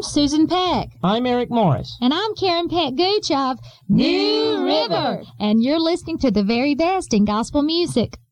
I'm Susan Peck. I'm Eric Morris. And I'm Karen Peck Gooch of New River. And you're listening to the very best in gospel music.